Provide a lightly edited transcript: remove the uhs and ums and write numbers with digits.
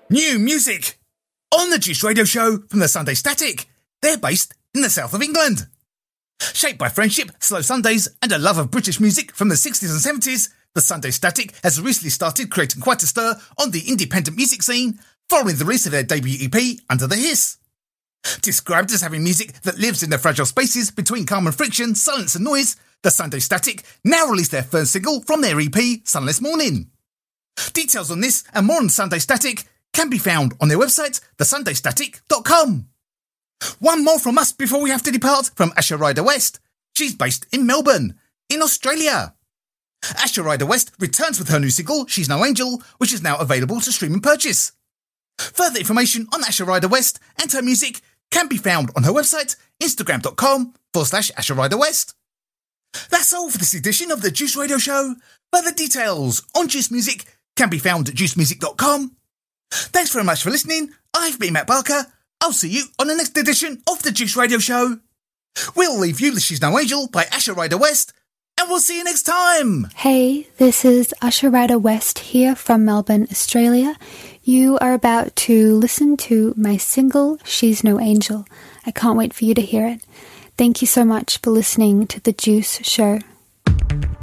New music on the Juice Radio Show from the Sunday Static. They're based in the south of England. Shaped by friendship, slow Sundays and a love of British music from the 60s and 70s, the Sunday Static has recently started creating quite a stir on the independent music scene following the release of their debut EP, Under the Hiss. Described as having music that lives in the fragile spaces between calm and friction, silence and noise, the Sunday Static now released their first single from their EP, Sunless Morning. Details on this and more on Sunday Static can be found on their website, thesundaystatic.com. One more from us before we have to depart from Asha Ryder West. She's based in Melbourne, in Australia. Asha Ryder West returns with her new single, She's No Angel, which is now available to stream and purchase. Further information on Asha Ryder West and her music can be found on her website, instagram.com/Asha Ryder West. That's all for this edition of the Juice Radio Show. Further details on Juice Music can be found at juicemusic.com. Thanks very much for listening. I've been Matt Barker. I'll see you on the next edition of the Juice Radio Show. We'll leave you with She's No Angel by Asha Ryder West, and we'll see you next time. Hey, this is Asha Ryder West here from Melbourne, Australia. You are about to listen to my single, She's No Angel. I can't wait for you to hear it. Thank you so much for listening to The Juice Show.